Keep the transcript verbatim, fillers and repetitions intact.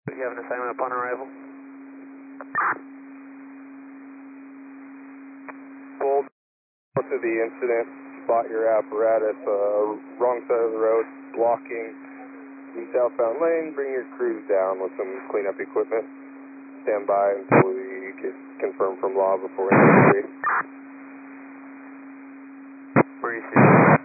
You have an assignment upon arrival? Bold, to the incident, spot your apparatus, uh, wrong side of the road, blocking the southbound lane, bring your crews down with some cleanup equipment. Stand by until we get confirmed from law before entry. Where are you seeing?